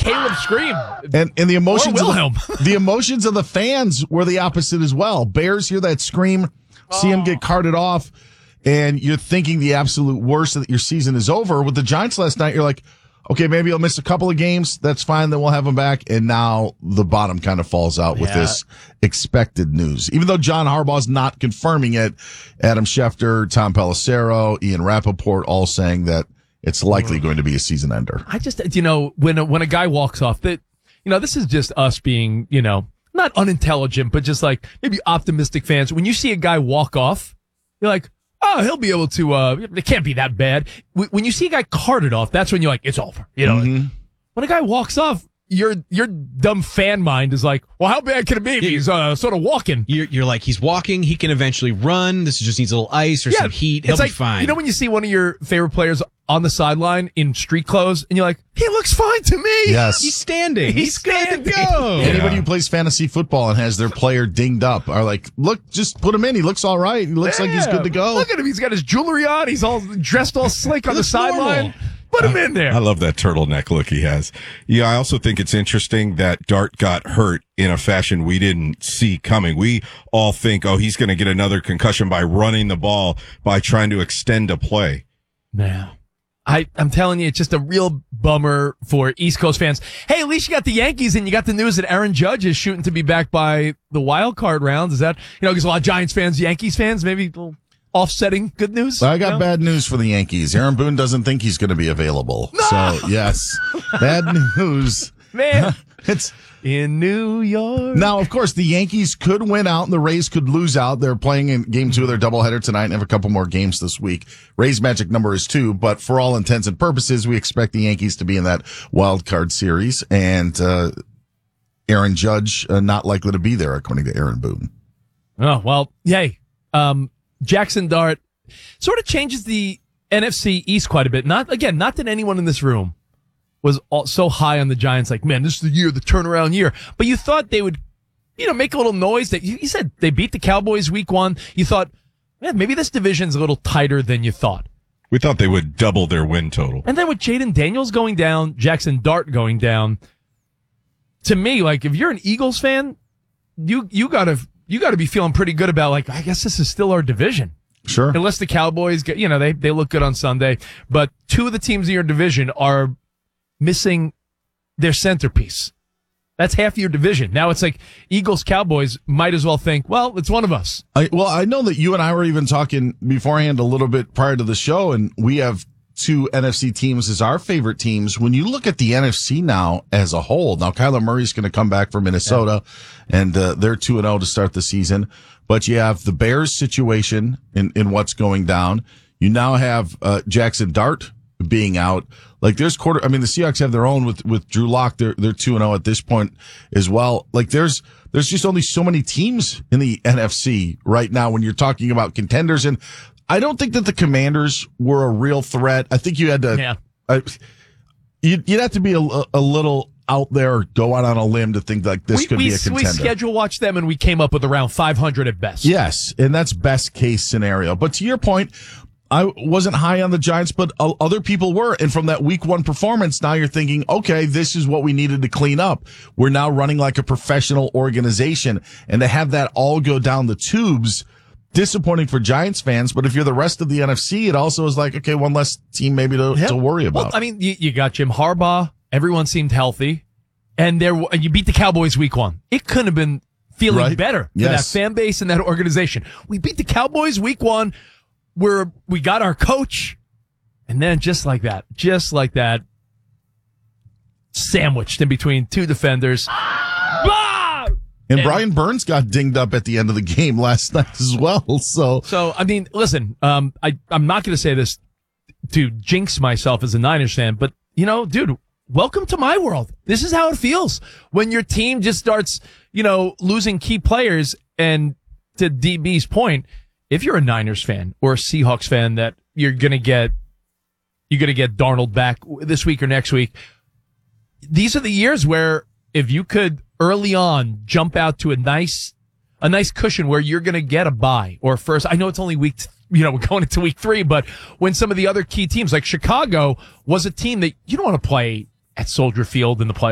Caleb scream. And the emotions Or Wilhelm. the emotions of the fans were the opposite as well. Bears hear that scream, see him get carted off, and you're thinking the absolute worst that your season is over. With the Giants last night, you're like, okay, maybe he'll miss a couple of games. That's fine. Then we'll have him back. And now the bottom kind of falls out with this expected news. Even though John Harbaugh's not confirming it, Adam Schefter, Tom Pelissero, Ian Rappaport all saying that it's likely going to be a season ender. I just, when a guy walks off, that, this is just us being, not unintelligent, but just like maybe optimistic fans. When you see a guy walk off, you're like, oh, he'll be able to, it can't be that bad. When you see a guy carted off, that's when you're like, it's over. When a guy walks off, your dumb fan mind is like, well, how bad can it be? He's sort of walking. You're like, he's walking. He can eventually run. This just needs a little ice or some heat. He'll be fine. When you see one of your favorite players on the sideline in street clothes, and you're like, he looks fine to me. Yes. He's standing. He's good to standing. go. Anybody who plays fantasy football and has their player dinged up are like, look, just put him in. He looks all right. He looks like he's good to go. Look at him. He's got his jewelry on. He's all dressed all slick on the sideline. Put him in there. I love that turtleneck look he has. Yeah, I also think it's interesting that Dart got hurt in a fashion we didn't see coming. We all think, he's going to get another concussion by running the ball, by trying to extend a play. Now, I'm telling you, it's just a real bummer for East Coast fans. Hey, at least you got the Yankees and you got the news that Aaron Judge is shooting to be back by the wild card rounds. Is that, because a lot of Giants fans, Yankees fans, maybe offsetting good news? I got bad news for the Yankees. Aaron Boone doesn't think he's going to be available. No! So, yes, bad news. Man, it's in New York. Now, of course, the Yankees could win out and the Rays could lose out. They're playing in game 2 of their doubleheader tonight and have a couple more games this week. Rays magic number is 2, but for all intents and purposes, we expect the Yankees to be in that wild card series, and Aaron Judge not likely to be there, according to Aaron Boone. Oh, well, yay. Jackson Dart sort of changes the NFC East quite a bit. Not that anyone in this room was so high on the Giants, like, man, this is the year, the turnaround year. But you thought they would, make a little noise. That you said they beat the Cowboys week 1. You thought, man, maybe this division's a little tighter than you thought. We thought they would double their win total. And then with Jaden Daniels going down, Jackson Dart going down, to me, like, if you're an Eagles fan, you gotta be feeling pretty good about, like, I guess this is still our division. Sure. Unless the Cowboys get, they look good on Sunday. But 2 of the teams in your division are missing their centerpiece. That's half your division. Now it's like Eagles, Cowboys might as well think, well, it's one of us. I know that you and I were even talking beforehand a little bit prior to the show, and we have 2 NFC teams as our favorite teams. When you look at the NFC now as a whole, now Kyler Murray's going to come back from Minnesota, and they're 2-0 to start the season. But you have the Bears situation in what's going down. You now have Jackson Dart being out. Like, there's the Seahawks have their own with Drew Lock. They're 2-0 at this point as well. Like, there's just only so many teams in the NFC right now when you're talking about contenders. And I don't think that the Commanders were a real threat. I think you had to, you'd have to be a little out there or go out on a limb to think like this could be a contender. We schedule watched them and we came up with around 500 at best. Yes, and that's best case scenario. But to your point, I wasn't high on the Giants, but other people were. And from that week 1 performance, now you're thinking, okay, this is what we needed to clean up. We're now running like a professional organization. And to have that all go down the tubes, disappointing for Giants fans. But if you're the rest of the NFC, it also is like, okay, one less team maybe to worry about. Well, you got Jim Harbaugh. Everyone seemed healthy. And you beat the Cowboys week 1. It couldn't have been feeling better to that fan base and that organization. We beat the Cowboys week 1. Where we got our coach, and then just like that, sandwiched in between 2 defenders. And Brian Burns got dinged up at the end of the game last night as well. So listen, I'm not going to say this to jinx myself as a Niners fan, but, dude, welcome to my world. This is how it feels when your team just starts, losing key players. And to DB's point, if you're a Niners fan or a Seahawks fan that you're going to get Darnold back this week or next week, these are the years where if you could early on jump out to a nice cushion where you're going to get a bye or first. I know it's only week, we're going into week 3, but when some of the other key teams like Chicago was a team that you don't want to play at Soldier Field in the playoffs.